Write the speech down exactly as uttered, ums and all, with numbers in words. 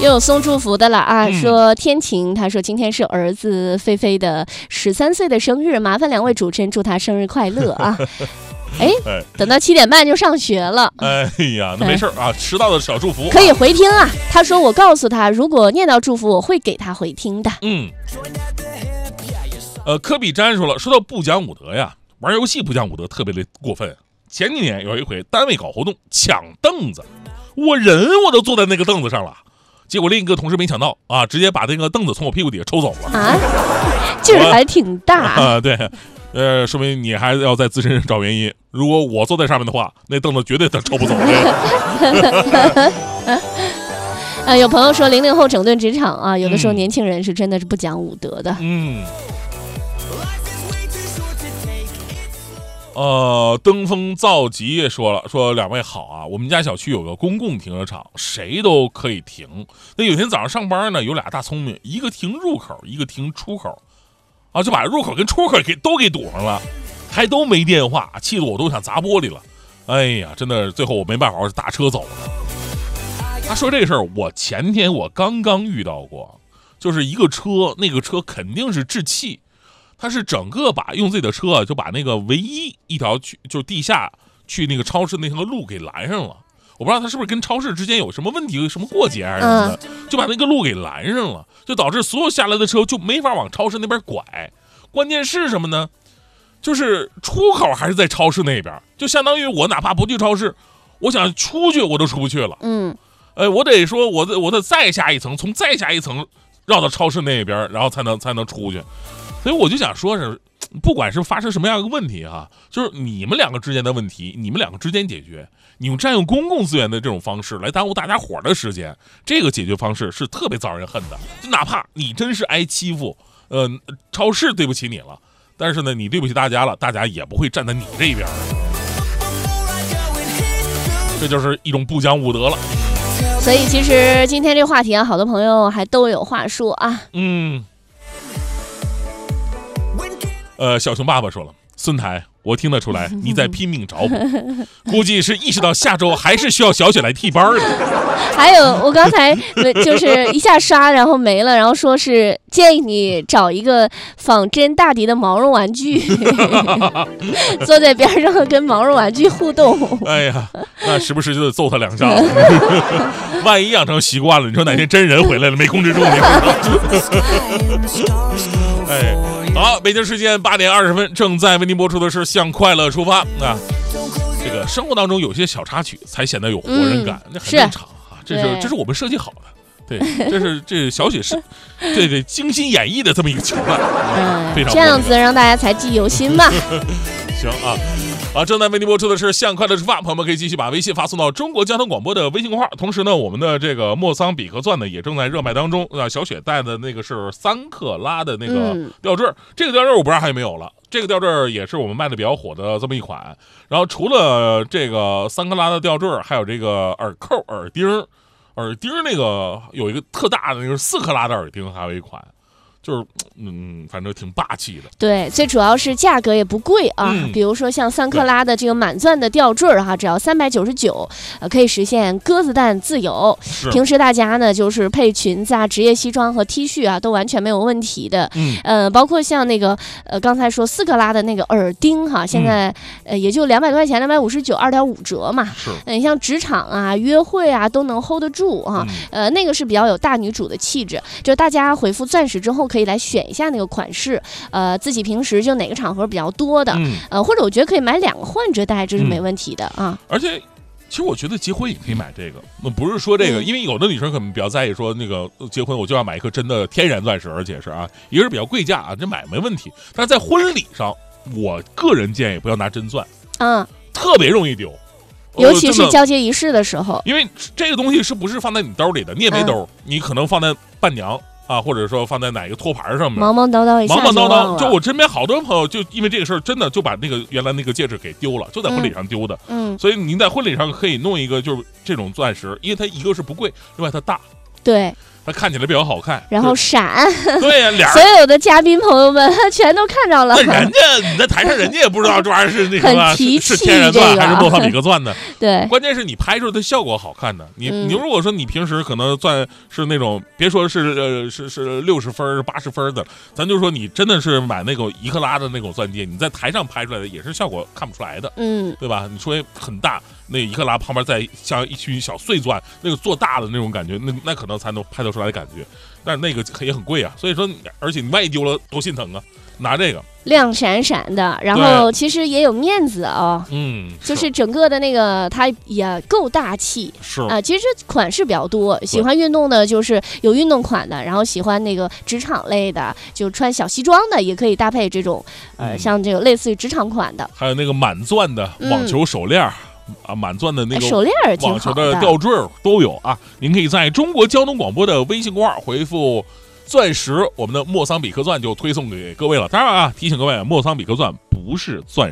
又有送祝福的了啊， 嗯、 说天晴，他说今天是儿子菲菲的十三岁的生日，麻烦两位主持人祝他生日快乐啊。哎，等到七点半就上学了。 哎呀，那没事啊，迟到的小祝福可以回听啊。他说我告诉他，如果念到祝福，我会给他回听的。 嗯。呃，科比詹说了，说到不讲武德呀，玩游戏不讲武德特别的过分。前几年有一回单位搞活动抢凳子，我人我都坐在那个凳子上了，结果另一个同事没抢到啊，直接把那个凳子从我屁股底下抽走了啊， 劲儿还挺大啊。对。呃，说明你还要在自身上找原因。如果我坐在上面的话，那凳子绝对他抽不走。 呃，有朋友说零零后整顿职场啊，有的时候年轻人是真的是不讲武德的。 嗯。呃，登峰造极也说了，说两位好啊，我们家小区有个公共停车场，谁都可以停。那有天早上上班呢，有俩大聪明，一个停入口，一个停出口。啊，就把入口跟出口给都给堵上了，还都没电话，气得我都想砸玻璃了。哎呀，真的，最后我没办法，我是打车走了。他说这个事儿，我前天我刚刚遇到过，就是一个车，那个车肯定是置气，他是整个把用自己的车就把那个唯一一条去就是地下去那个超市那条路给拦上了。我不知道他是不是跟超市之间有什么问题，有什么过节还是什么的，就把那个路给拦上了，就导致所有下来的车就没法往超市那边拐。关键是什么呢？就是出口还是在超市那边，就相当于我哪怕不去超市，我想出去我都出不去了。嗯，哎，我得说我得我得再下一层，从再下一层绕到超市那边，然后才能才能出去。所以我就想说是，不管是发生什么样的问题哈，就是你们两个之间的问题，你们两个之间解决。你用占用公共资源的这种方式来耽误大家伙的时间，这个解决方式是特别遭人恨的。就哪怕你真是挨欺负，呃，超市对不起你了，但是呢，你对不起大家了，大家也不会站在你这边。这就是一种不讲武德了。 所以其实今天这个话题啊，好多朋友还都有话说啊。 嗯。呃，小熊爸爸说了，孙台，我听得出来你在拼命找补，估计是意识到下周还是需要小雪来替班的。 还有，我刚才就是一下刷，然后没了，然后说是建议你找一个仿真大迪的毛绒玩具，坐在边上跟毛绒玩具互动。 哎呀，那时不时就得揍他两下。万一养成习惯了，你说哪天真人回来了没控制住你？哎，好，北京时间八点二十分，正在为您播出的是《向快乐出发》啊。这个生活当中有些小插曲才显得有活人感，那、嗯、很正常啊。这是这是我们设计好的，对，这是这小雪是这个精心演绎的这么一个桥段，嗯，非常这样子让大家才记忆犹新吧。 行啊。啊，正在为您播出的是《向快乐出发》，朋友们可以继续把微信发送到中国交通广播的微信公号。同时呢，我们的这个莫桑比克钻呢也正在热卖当中。啊，小雪带的那个是三克拉的那个吊坠，嗯、这个吊坠我不知道还有没有了。这个吊坠也是我们卖的比较火的这么一款。然后除了这个三克拉的吊坠，还有这个耳扣、耳钉，耳钉那个有一个特大的那个四克拉的耳钉，还有一款。就是嗯，反正挺霸气的。 对，最主要是价格也不贵啊。嗯、比如说像三克拉的这个满钻的吊坠哈，只要三百九十九，呃，可以实现鸽子蛋自由。平时大家呢就是配裙子啊、职业西装和 T 恤啊，都完全没有问题的。嗯，呃，包括像那个呃，刚才说四克拉的那个耳钉哈，现在、嗯、呃也就两百块钱，两百五十九，二点五折嘛。是。嗯、呃，像职场啊、约会啊都能 hold 得住哈、嗯。呃，那个是比较有大女主的气质。就大家回复钻石之后。可以来选一下那个款式，呃，自己平时就哪个场合比较多的，嗯、呃，或者我觉得可以买两个换着戴，这是没问题的、嗯、啊。 而且，其实我觉得结婚也可以买这个，那不是说这个，嗯、因为有的女生可能比较在意说那个结婚我就要买一颗真的天然钻石，而且是啊，一个是比较贵价啊，这买没问题。但是在婚礼上，我个人建议不要拿真钻，嗯，特别容易丢。 尤其是交接仪式的时候， 因为这个东西是不是放在你兜里的，你也没兜，嗯、你可能放在伴娘。啊，或者说放在哪个托盘上面， 忙忙叨叨一下， 忙忙叨叨。就我身边好多朋友，就因为这个事儿，真的就把那个原来那个戒指给丢了，就在婚礼上丢的。嗯，所以您在婚礼上可以弄一个，就是这种钻石，因为它一个是不贵，另外它大。 对， 它看起来比较好看， 然后闪。 对呀、啊，俩所有的嘉宾朋友们全都看着了。 那人家你在台上，人家也不知道这玩意儿是那什么， 是是天然钻还是莫桑比克钻的。 对， 关键是你拍出来的效果好看的。你、嗯、你如果说你平时可能钻是那种，别说是呃是是六十分八十分的，咱就说你真的是买那种一克拉的那种钻戒，你在台上拍出来的也是效果看不出来的， 嗯， 对吧？你说很大，那一克拉旁边再像一群小碎钻，那个做大的那种感觉，那那可能才能拍得出来的感觉。但是那个也很贵啊，所以说，而且你万一丢了多心疼啊！拿这个亮闪闪的，然后其实也有面子啊、哦， 嗯， 就是整个的那个它也够大气， 是啊、 呃，其实款式比较多，喜欢运动的就是有运动款的，然后喜欢那个职场类的，就穿小西装的也可以搭配这种，呃， 嗯、 像这个类似于职场款的， 还有那个满钻的网球手链。嗯啊，满钻的那个手链儿网球的吊坠都有啊！您可以在中国交通广播的微信公号回复“钻石”，我们的莫桑比克钻就推送给各位了。当然啊，提醒各位，莫桑比克钻不是钻石。